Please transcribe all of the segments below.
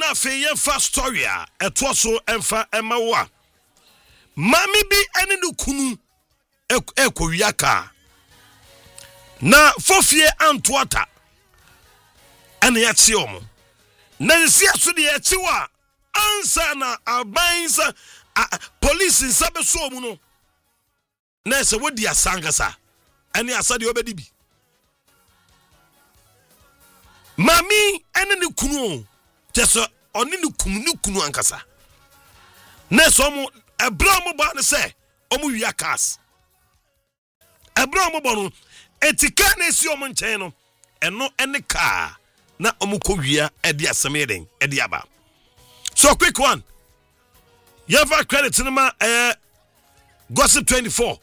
na fe ye fa story a eto so emfa emawo a mami bi ene no kunu ekowia ka na fofie antoata ene ya tie omo na nsi aso de ya tie wa ansa na abansa police nsabe so omu no na se wodi asangasa ene asade obedi bi mami ene ne kunu teso oni ne kunu ankasa na so mo ebra mo ba ne se omo wia cars ebra mo bo no etika na esi omo nchen no eno ene car na omo ko wia edi asemeden edi aba so quick one you have a credit in my Gossip 24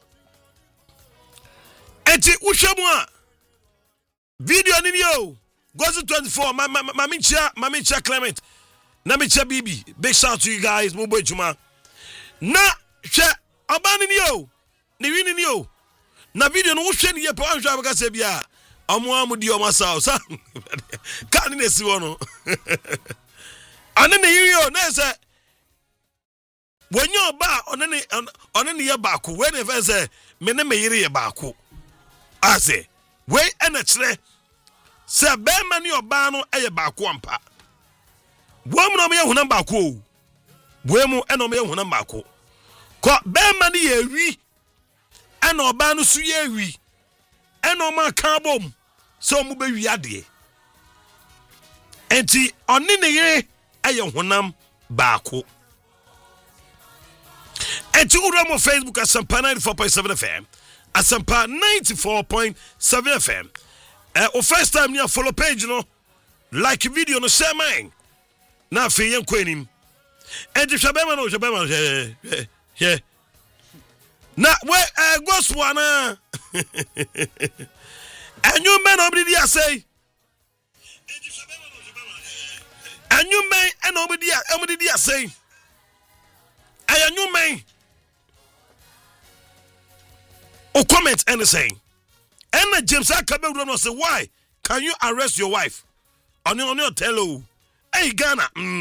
eti uhwemu a video ni yo Gossip 24 mamicha Clement na micha bibi big shout to you guys mo boy juma na hwe abani ni yo ni wini ni yo na video no hwe ni ye pa hwe abaka se bia omo amudi omo saw sa kan ni si wono ane ne yo na se wenyo ba one ne ye baako we ne fe se me ne me yire ye baako ase we ene kire se be ma ne oba no eye baako ampa wo mu no me yehuna baako o we mu eno me yehuna baako ko be ma ne ye wi ena oba no su ye wi ena ma ka bom so mu be wi ade enti one ne yire eye hunam baako enti ura mo Facebook Asampa 94.7 FM Asampa 94.7 FM o first time near follow page no like video no share mine na fe yen kwanim enti hwabema no yeah na we gospel ana anyu men obidi asay anyu men en obidi asay anyu men o comment and say and James Akabe no say why can you arrest your wife on your tell hey Ghana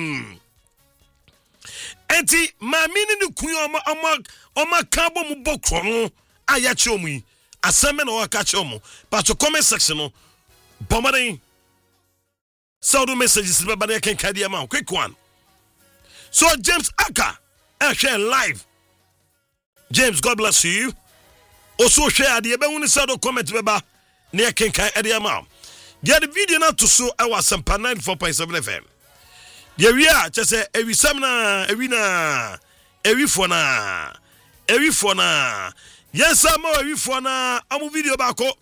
enti ma mini ni kun oma kabo mu bokro no aya chomu yi aseme na waka chomu but to comment section no bomade so do messages be bana ken kadia ma quick one so James Aka share live James, God bless you. Also share the ebe say do comment beba na ken kan ede ama get the video na to so I was Asampa 94.7 FM. Ye wi a che say ewi sam na ewi fo na yes am ewi fo na amu video ba ko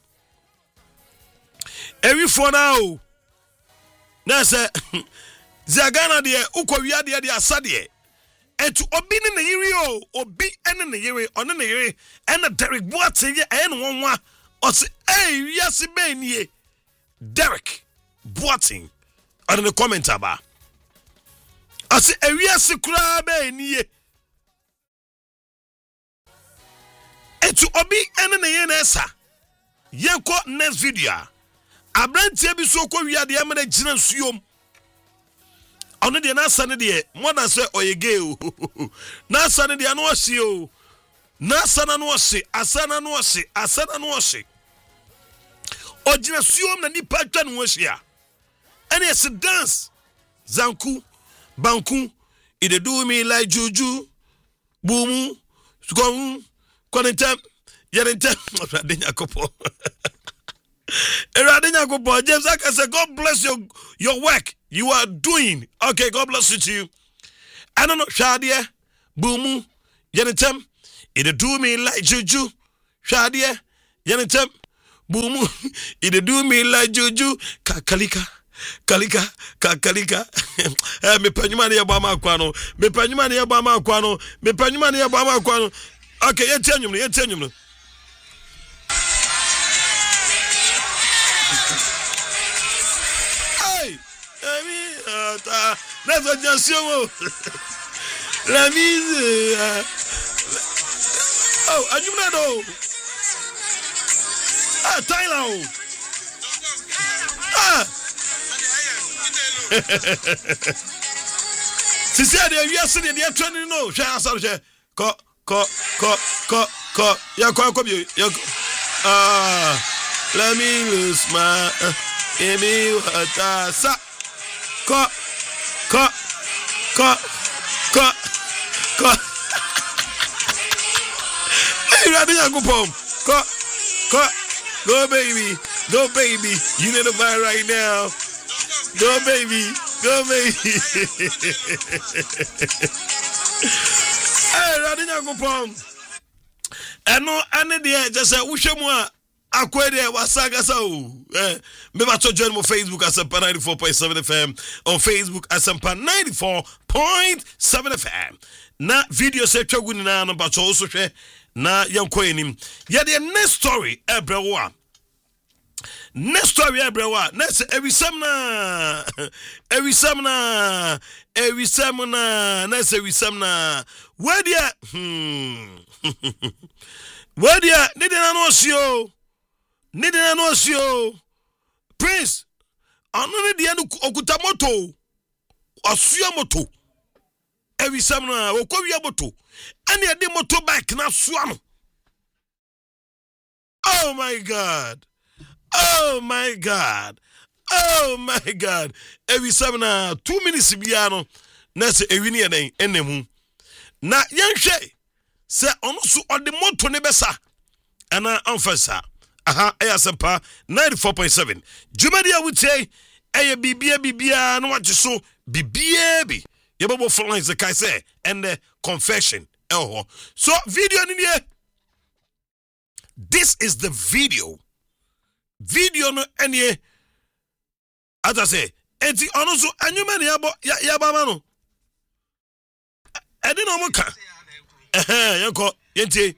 ewi fo na o na say Zagana de ukwa wi de asade etu obi ne yiri o obi ene ne yiri one ne yiri ene Derek Boateng ye ene wonwa o se wiase be nie Derek Boateng on the comment aba o se wiase kura be nie etu obi ene ne yiri na esa yenko next video abrantie bi so ko wiade am na gina nsuom ono de na asane de more than say oyege o na asane de no ose o na asana no ose asana no ose ogina suom na nipa twa no ose a ene yes dance zanku banku ide do me like juju bumu sukon konentem yerentem adenya kopo James Aka said, God bless your work you are doing. Okay, God bless you to you. I don't know, Shadia, Boomu, Yenetem, it do me like juju. Shadia, Yenetem, Boomu, it do me like juju. Kalika. Me panyumani ya bama kwano. Okay, yetenyum. That's what just show. La mise. Oh, are you not? Tyler. Sisi ade awia se de training no hwe asa hwe ko ya ko bi let me lose my emi wata sa ko hey radi yakupom ko go baby you need to buy right now go baby hey radi yakupom eno ane de just say wohwemu a akwede wasagasa o me ba to join mo Facebook Asempa 94.7 FM on Facebook Asempa 94.7 FM na video se twagu ni na no ba to so hwe na yanko enim ye the next story ebrewa next ewisam na where dia nidina no osio Prince anone dia no okuta moto asua moto ewisam na okowia moto ane ade moto bike na sua no. Oh my god ewisam na 2 minutes bia no na se ewini eden enemu na yenhwe se ono so ode moto ne besa ana amfasa aha Asempa 94.7 Jumadi awutie eye bibia no wagye so bibia bi yebabo phone is kai say and the confession so video ni nie this is the video no enie ata say enti ono so anyuma ne yaba ma no edi no mo ka yanko yenti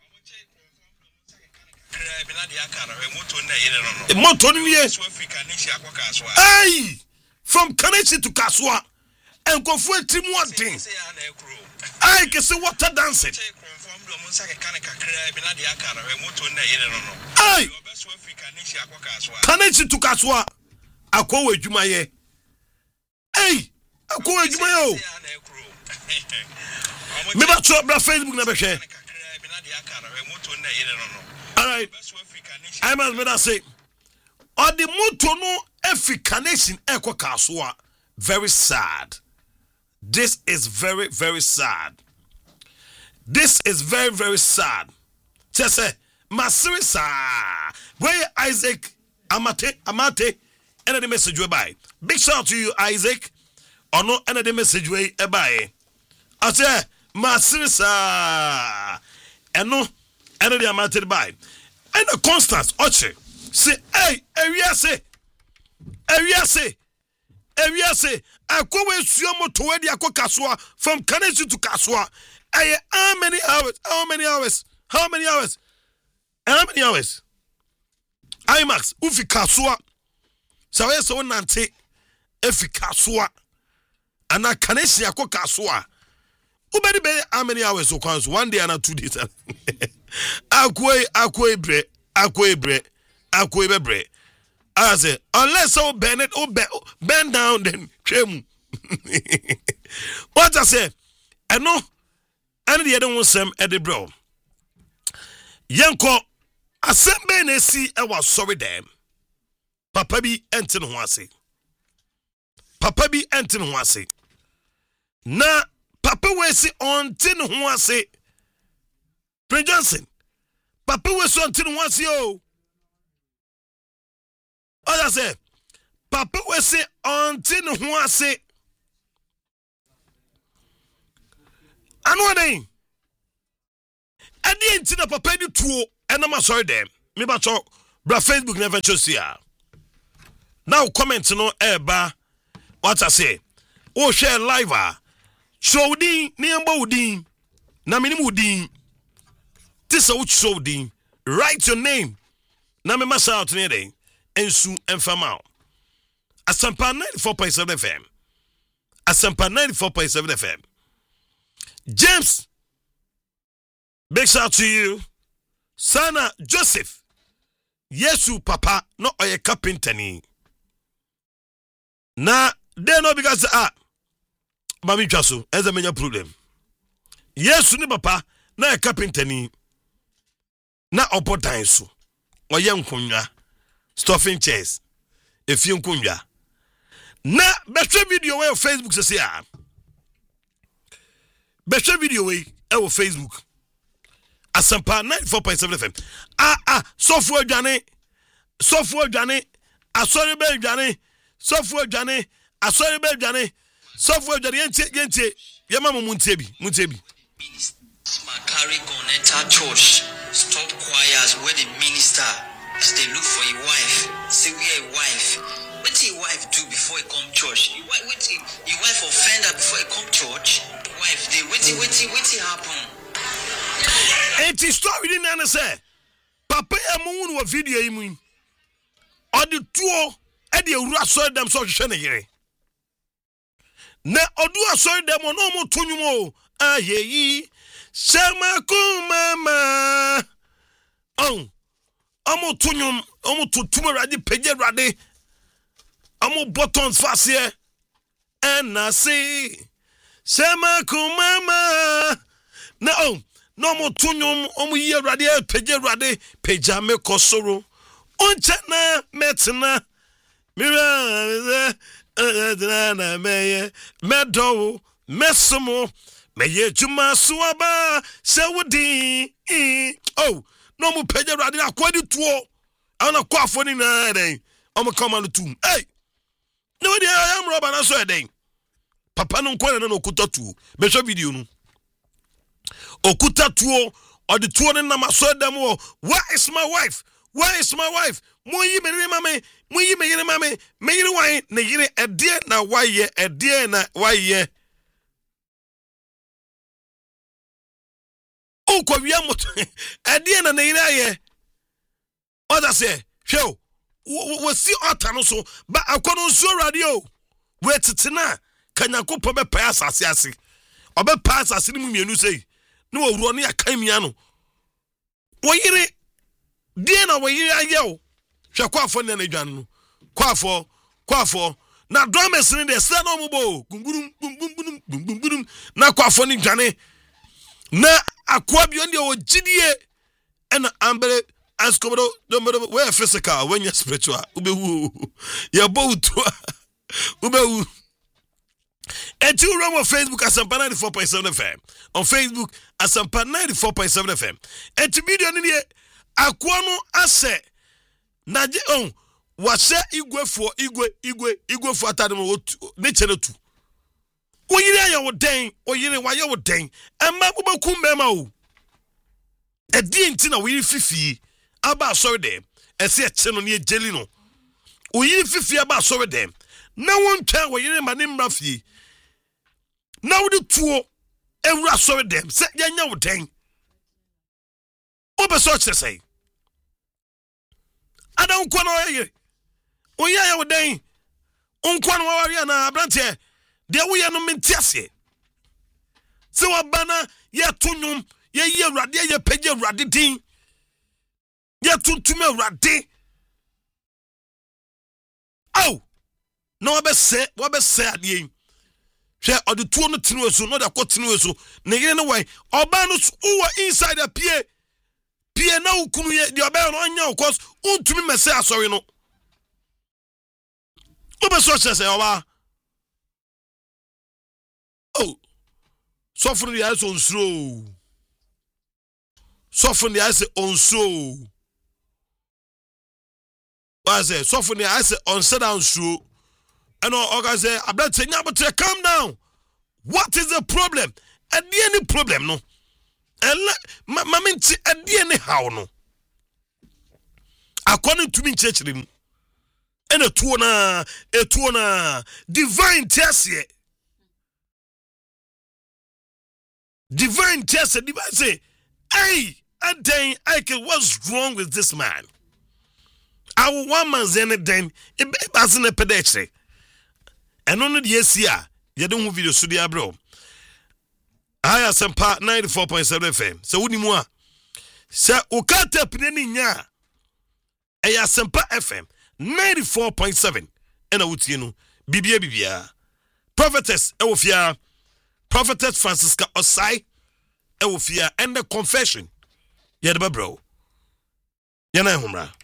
hey from Kaneshi to Kaswa and go for a team one thing I can see water dancing hey Kaneshi to Kaswa akwa jumaye hey akwa jumaye me ba so bra Facebook na be hwe all right I must better say or the moto no Africanation ekwa kaswa very sad. This is very very sad. Say Masirisa where Isaac Amate and the message we buy. Big shout out to you Isaac. Or no and the message we buy. I say Masirisa and no and the Amate buy. And the Constance Oche say hey ewiase akwa suomo to wedi akwa Kaswa from Kaneshi to Kaswa how many hours IMAX ufi Kaswa sawe so nante efi Kaswa ana Kaneshi akwa Kaswa ubedi be how many hours so kwanso 1 day and 2 days akwa bre I say unless so bend down then trem what I say I know and the other one sem edebro yanko asembe na si e was sorry them papa bi ente no ase na papa we si onte no ho ase Prince Johnson papa we so onte no ho ase o I say papa we say onte no ho ase anu den ade enti na papa di tuo enama sorry dem me ba cho bra Facebook never chosia now comment no eba what I say o share live show din ni mba udin na minim udin tisa wo show din write your name na me masa out ne den ensu enfama Asempa 94.7 FM Asempa 94.7 FM James big shout to you Sana Joseph Yesu papa no oye carpenter ni na they no because mami twaso eze menya problem yesu ni papa na carpenter ni na obodan so oye nkonwa stuffing chairs efie nkonwa na betwe video we Facebook say betwe video we e Facebook Asampa 94.7 FM software adwane asori be adwane software adwane asori be adwane software adwane yentie yema muntie bi carry gun enter church stop choirs where the minister as they look for a wife say where a wife what your wife do before he come church your wife offend her before he come church wife they wait happen. Enti story ni na say papa ya mu no video yi mu odi tuo e de ewura so dem so hwehwe ne yere na odu aso dem no mo tonwum ayeyi sema kumama amo tonwum amo tutum rade pege rade amo buttons fasie na say sema kumama na no mo tunyum omo yi awrade peja me kosoro onche na metna mira na meye medo mesomo meye juma suaba sewudi no mo peja awrade akwadi tuo ana kwafo ni na den omo come tum no dey am roba na so den papa no nkwana na okuta tuo me show video no okuta tuo odi tuo ne na maso dem wo where is my wife moyi me mame me yire wan ne yire ede na waye o ko wi amot ede na ne yire aye oda say hwe we si ota no so ba akono so radio we tetena kanyakopo be pa asase ase obe pa asase ni mu mienu sei no wuro ne akamia no woyire die na woyire ayew hwe kwafo ne na dwan no kwafo na drummers ni de se no mubo gumburum na kwafo ni dwane na akwa bi onde o gidie ena ambere askobodo domodo we physical when you spiritual ubewu ya bowu ubewu. And you run on Facebook Asampa 94.7 FM. On Facebook Asampa 94.7 FM. And to video ni akwano ase naje wase igwe fo atademo ne chene tu. Oyire aya wo den, oyire waye wo den. Emma bubakum be ma o. Edi nti na we fifi aba sorry dem. Ese cheno ne jeli no. Oyire fifi aba sorry dem. Na won twa oyire ma ne mra fie. Na wo de tuo ewura sorry dem. Se yanya wo den. Obe so che say. Ada nkwa na oyire. Oye ya wo den. Nkwa na wawari na abrante. De wo ye no mentiase. Se wabana ye tonwum ye awrade ye page awrade din. Ye tuntum awrade. Aw. No wabese ade. Hwe odutuo no tinu eso no da kotinu eso. Ne yire no wai. Oba no uwa inside a pie na ukunu ye de oba no anya of course untumi mese asori no. Oba so say oba. Oh. Sofun ya so nsuro. Sofun ya se onso. Wa say sofun ya se onseda nsuro. And all say, I'm not saying, but calm down. What is the problem? At the any problem, no. And mamma, at the any how, no. According to me, church, and a tuona, divine test, divine test, divine say, hey, and then what's wrong with this man? Our woman's anything, it wasn't a pedestrian. And on the year, you don't video studio, bro. I have some part 94.7 FM. So, what more? Sir, Ukata Pinenia. I have some part FM 94.7. And I would you know, bibia prophetess ewofia prophetess Francisca Osai ewofia and the confession yɛde bɛbrɛw yɛna ehumra